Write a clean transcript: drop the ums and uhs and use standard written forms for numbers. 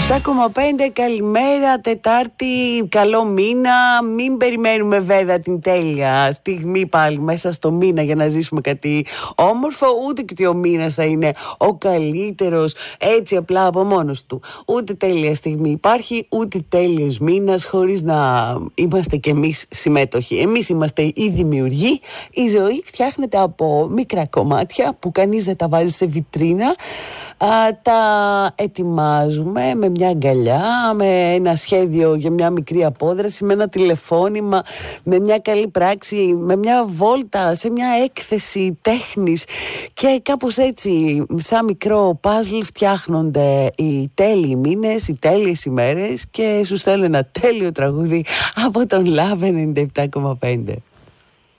7,5, καλημέρα, Τετάρτη, καλό μήνα. Μην περιμένουμε βέβαια την τέλεια στιγμή πάλι μέσα στο μήνα για να ζήσουμε κάτι όμορφο. Ούτε και ότι ο μήνας θα είναι ο καλύτερος έτσι απλά από μόνος του. Ούτε τέλεια στιγμή υπάρχει, ούτε τέλειος μήνας χωρίς να είμαστε κι εμείς συμμέτοχοι. Εμείς είμαστε οι δημιουργοί. Η ζωή φτιάχνεται από μικρά κομμάτια που κανείς δεν τα βάζει σε βιτρίνα. Τα ετοιμάζουμε με μια αγκαλιά, με ένα σχέδιο για μια μικρή απόδραση, με ένα τηλεφώνημα, με μια καλή πράξη, με μια βόλτα σε μια έκθεση τέχνης, και κάπως έτσι σαν μικρό παζλ φτιάχνονται οι τέλειοι μήνες, οι τέλειες ημέρες, και σου στέλνω ένα τέλειο τραγούδι από τον Love 97,5.